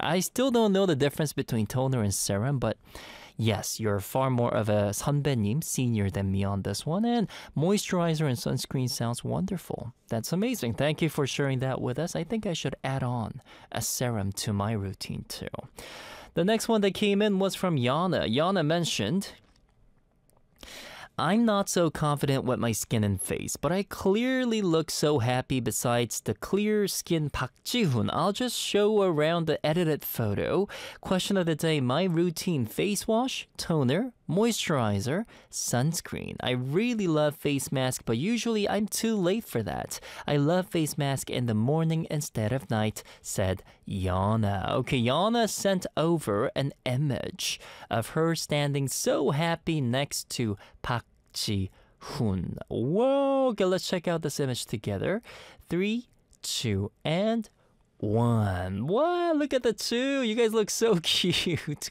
I still don't know the difference between toner and serum, but yes, you're far more of a 선배님, senior than me on this one. And moisturizer and sunscreen sounds wonderful. That's amazing. Thank you for sharing that with us. I think I should add on a serum to my routine too. The next one that came in was from Yana. Yana mentioned, I'm not so confident with my skin and face, but I clearly look so happy besides the clear skin Park Ji-hoon. I'll just show around the edited photo. Question of the day, my routine: face wash, toner, moisturizer, sunscreen. I really love face mask, but usually I'm too late for that. I love face mask in the morning instead of night, said Yana. Okay, Yana sent over an image of her standing so happy next to Park Ji-hoon. Whoa, okay, let's check out this image together. 3, 2, and 1. Wow, look at the two. You guys look so cute.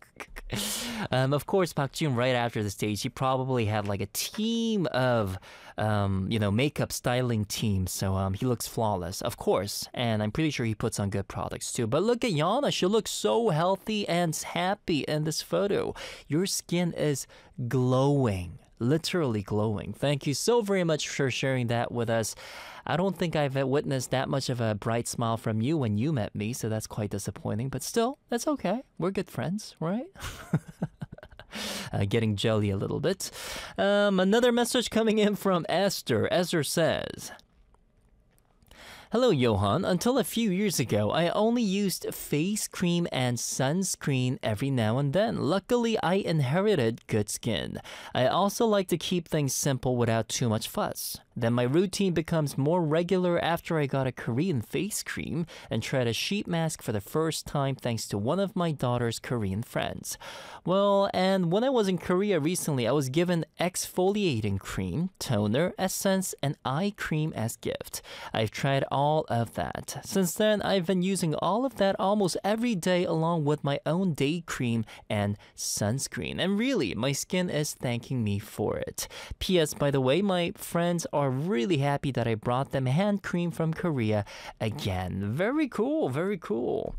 Of course, Park Ji-hoon, right after the stage, he probably had like a team of, makeup styling team. So he looks flawless, of course. And I'm pretty sure he puts on good products too. But look at Yana. She looks so healthy and happy in this photo. Your skin is glowing. Literally glowing. Thank you so very much for sharing that with us. I don't think I've witnessed that much of a bright smile from you when you met me, so that's quite disappointing. But still, that's okay. We're good friends, right? Getting jelly a little bit. Another message coming in from Esther. Esther says, hello, Johan. Until a few years ago, I only used face cream and sunscreen every now and then. Luckily, I inherited good skin. I also like to keep things simple without too much fuss. Then my routine becomes more regular after I got a Korean face cream and tried a sheet mask for the first time thanks to one of my daughter's Korean friends. Well, and when I was in Korea recently, I was given exfoliating cream, toner, essence, and eye cream as gift. I've tried all of that. Since then, I've been using all of that almost every day along with my own day cream and sunscreen. And really, my skin is thanking me for it. P.S. By the way, my friends are really happy that I brought them hand cream from Korea again. Very cool, very cool.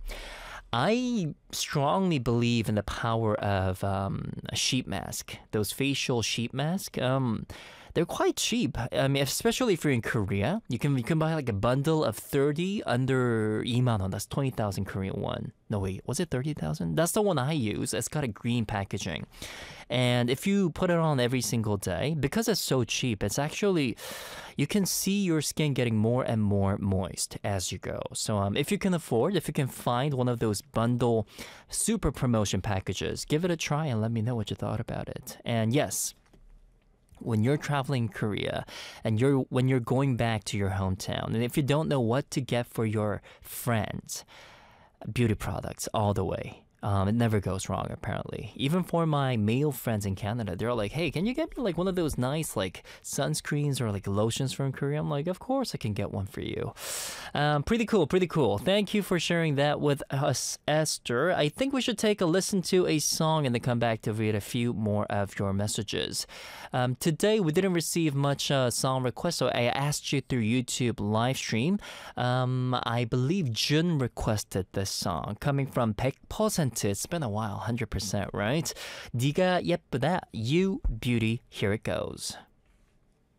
I strongly believe in the power of a sheet mask, those facial sheet masks. They're quite cheap. I mean, especially if you're in Korea, you can buy like a bundle of 30 under 2만 won. That's 20,000 Korean won. No, wait, was it 30,000? That's the one I use. It's got a green packaging. And if you put it on every single day, because it's so cheap, it's actually, you can see your skin getting more and more moist as you go. So if you can find one of those bundle super promotion packages, give it a try and let me know what you thought about it. And yes, when you're traveling Korea and when you're going back to your hometown, and if you don't know what to get for your friends, beauty products all the way. It never goes wrong, apparently. Even for my male friends in Canada, they're like, hey, can you get me like one of those nice like sunscreens or like lotions from Korea? I'm like, of course I can get one for you. Pretty cool, pretty cool. Thank you for sharing that with us, Esther. I think we should take a listen to a song and then come back to read a few more of your messages. Today, we didn't receive much song requests, so I asked you through YouTube live stream. I believe Jun requested this song, coming from 100%. It's been a while, 100%, right? 네가 예쁘다, You Beauty. Here it goes.